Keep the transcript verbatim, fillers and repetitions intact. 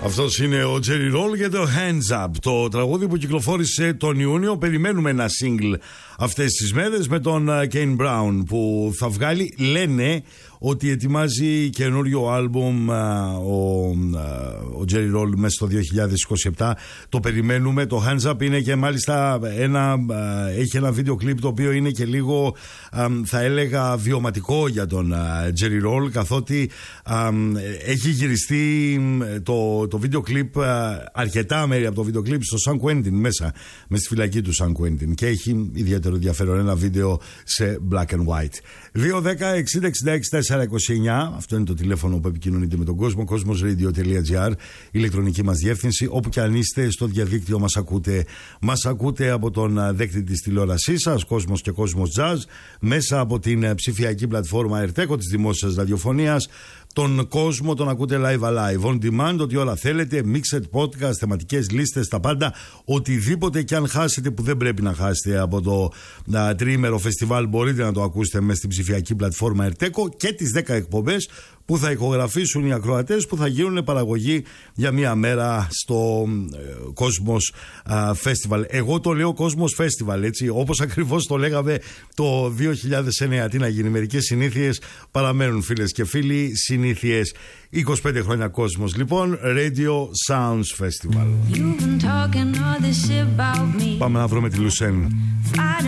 Αυτός είναι ο Jerry Roll για το Hands Up, το τραγούδι που κυκλοφόρησε τον Ιούνιο. Περιμένουμε ένα single αυτές τις μέρες με τον Kane Brown που θα βγάλει, λένε ότι ετοιμάζει καινούριο άλμπουμ ο, ο Jerry Roll μέσα στο δύο χιλιάδες είκοσι επτά. Το περιμένουμε. Το Hands Up είναι και μάλιστα ένα, έχει ένα βίντεο κλιπ το οποίο είναι και λίγο, θα έλεγα, βιωματικό για τον Jerry Roll, καθότι έχει γυριστεί το, το βίντεο κλιπ, αρκετά μέρη από το βίντεο κλιπ στο San Quentin, μέσα με στη φυλακή του San Quentin, και έχει ιδιαίτερο ενδιαφέρον ένα βίντεο σε black and white. δύο δέκα εξήντα εξήντα έξι τετρακόσια είκοσι εννιά, αυτό είναι το τηλέφωνο που επικοινωνείτε με τον κόσμο. cosmosradio.gr, ηλεκτρονική μας διεύθυνση. Όπου και αν είστε στο διαδίκτυο μας ακούτε. Μας ακούτε από τον δέκτη της τηλεόρασής σας, Κόσμος και Κόσμος Jazz, μέσα από την ψηφιακή πλατφόρμα Ερτέκο της δημόσιας ραδιοφωνίας. Τον κόσμο τον ακούτε live alive, on demand, ό,τι όλα θέλετε, mixed podcast, θεματικές λίστες, τα πάντα, οτιδήποτε και αν χάσετε, που δεν πρέπει να χάσετε από το α, τριήμερο φεστιβάλ, μπορείτε να το ακούσετε μέσα στην ψηφιακή πλατφόρμα Ερτέκο, και τις δέκα εκπομπές που θα ηχογραφήσουν οι ακροατές, που θα γίνουν παραγωγή για μία μέρα στο ε, Κόσμος Festival. Εγώ το λέω Κόσμος Festival, έτσι, όπως ακριβώς το λέγαμε το δύο χιλιάδες εννέα. Τι να γίνει, μερικές συνήθειες παραμένουν, φίλες και φίλοι, συνήθειες. είκοσι πέντε χρόνια Κόσμος, λοιπόν, Radio Sounds Festival. Πάμε να βρούμε τη Λουσέν.